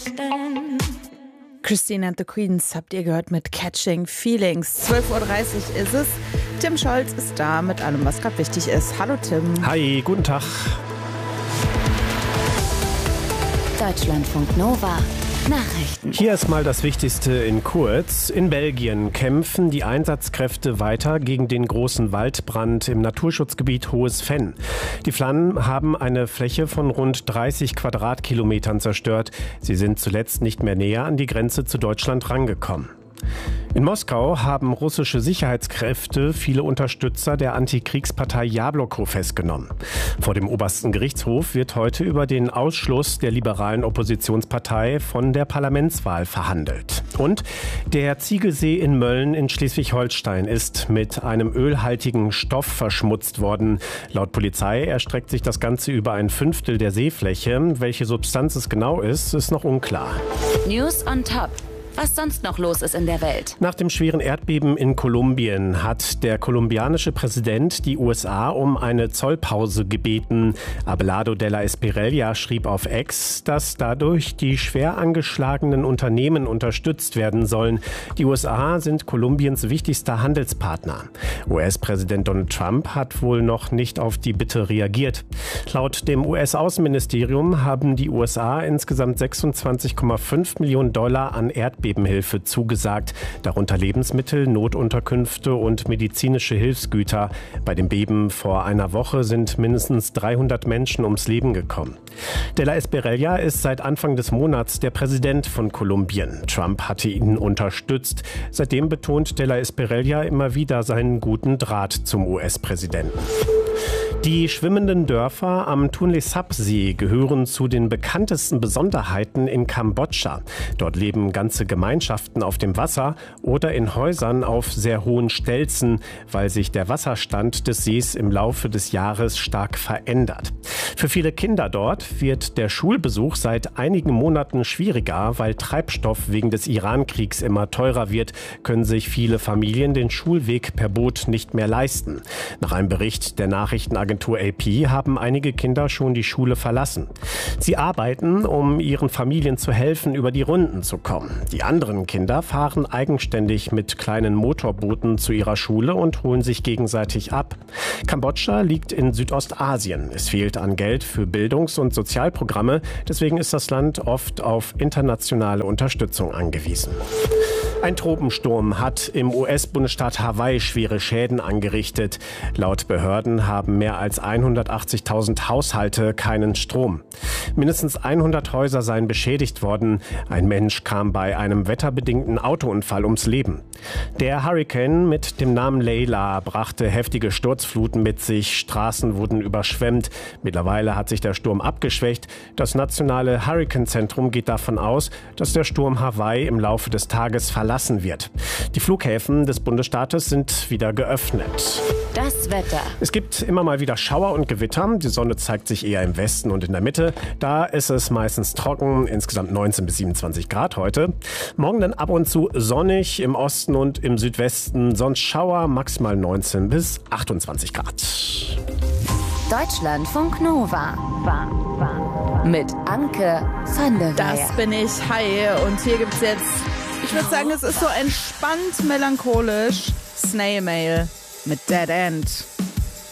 Christine and the Queens habt ihr gehört mit Catching Feelings. 12:30 Uhr ist es. Tim Scholz ist da mit allem, was gerade wichtig ist. Hallo Tim. Hi, guten Tag. Deutschlandfunk Nova. Nachrichten. Hier ist mal das Wichtigste in kurz. In Belgien kämpfen die Einsatzkräfte weiter gegen den großen Waldbrand im Naturschutzgebiet Hohes Venn. Die Flammen haben eine Fläche von rund 30 Quadratkilometern zerstört. Sie sind zuletzt nicht mehr näher an die Grenze zu Deutschland rangekommen. In Moskau haben russische Sicherheitskräfte viele Unterstützer der Antikriegspartei Jabloko festgenommen. Vor dem obersten Gerichtshof wird heute über den Ausschluss der liberalen Oppositionspartei von der Parlamentswahl verhandelt. Und der Ziegelsee in Mölln in Schleswig-Holstein ist mit einem ölhaltigen Stoff verschmutzt worden. Laut Polizei erstreckt sich das Ganze über 1/5 der Seefläche. Welche Substanz es genau ist, ist noch unklar. News on Top. Was sonst noch los ist in der Welt. Nach dem schweren Erdbeben in Kolumbien hat der kolumbianische Präsident die USA um eine Zollpause gebeten. Abelardo de la Espriella schrieb auf X, dass dadurch die schwer angeschlagenen Unternehmen unterstützt werden sollen. Die USA sind Kolumbiens wichtigster Handelspartner. US-Präsident Donald Trump hat wohl noch nicht auf die Bitte reagiert. Laut dem US-Außenministerium haben die USA insgesamt $26,5 Millionen an Erdbebenhilfe zugesagt, darunter Lebensmittel, Notunterkünfte und medizinische Hilfsgüter. Bei dem Beben vor einer Woche sind mindestens 300 Menschen ums Leben gekommen. De la Espriella ist seit Anfang des Monats der Präsident von Kolumbien. Trump hatte ihn unterstützt. Seitdem betont de la Espriella immer wieder seinen guten Draht zum US-Präsidenten. Die schwimmenden Dörfer am Tonle Sap-See gehören zu den bekanntesten Besonderheiten in Kambodscha. Dort leben ganze Gemeinschaften auf dem Wasser oder in Häusern auf sehr hohen Stelzen, weil sich der Wasserstand des Sees im Laufe des Jahres stark verändert. Für viele Kinder dort wird der Schulbesuch seit einigen Monaten schwieriger, weil Treibstoff wegen des Iran-Kriegs immer teurer wird, können sich viele Familien den Schulweg per Boot nicht mehr leisten. Nach einem Bericht der Nachrichtenagentur AP haben einige Kinder schon die Schule verlassen. Sie arbeiten, um ihren Familien zu helfen, über die Runden zu kommen. Die anderen Kinder fahren eigenständig mit kleinen Motorbooten zu ihrer Schule und holen sich gegenseitig ab. Kambodscha liegt in Südostasien. Es fehlt an Geld für Bildungs- und Sozialprogramme. Deswegen ist das Land oft auf internationale Unterstützung angewiesen. Ein Tropensturm hat im US-Bundesstaat Hawaii schwere Schäden angerichtet. Laut Behörden haben mehr als 180.000 Haushalte keinen Strom. Mindestens 100 Häuser seien beschädigt worden. Ein Mensch kam bei einem wetterbedingten Autounfall ums Leben. Der Hurrikan mit dem Namen Leila brachte heftige Sturzfluten mit sich. Straßen wurden überschwemmt. Mittlerweile hat sich der Sturm abgeschwächt. Das nationale Hurrikanzentrum geht davon aus, dass der Sturm Hawaii im Laufe des Tages verlassen wird. Die Flughäfen des Bundesstaates sind wieder geöffnet. Das Wetter. Es gibt immer mal wieder Schauer und Gewitter. Die Sonne zeigt sich eher im Westen und in der Mitte. Da ist es meistens trocken, insgesamt 19 bis 27 Grad heute. Morgen dann ab und zu sonnig im Osten und im Südwesten. Sonst Schauer, maximal 19 bis 28 Grad. Deutschlandfunk Nova. Mit Anke van der Weyer. Das bin ich. Hi. Und hier gibt's jetzt, ich würde sagen, es ist so entspannt melancholisch. Snail Mail mit Dead End.